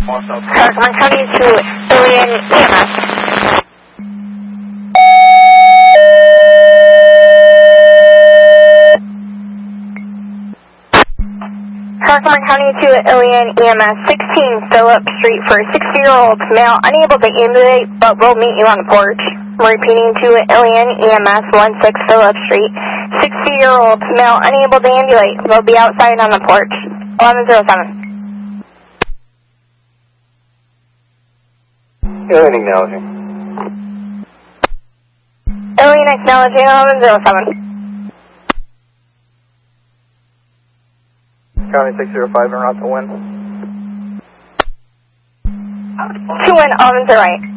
Rockland County to Ilion EMS. Rockland County to Ilion EMS, 16 Phillip Street for 60-year-old male unable to ambulate but will meet you on the porch. I'm repeating to Ilion EMS, 16 Phillip Street, 60-year-old male unable to ambulate will be outside on the porch. 1107. Ilion acknowledging. Ilion acknowledging 1107. County 605 en route to Win. To Win, 1108.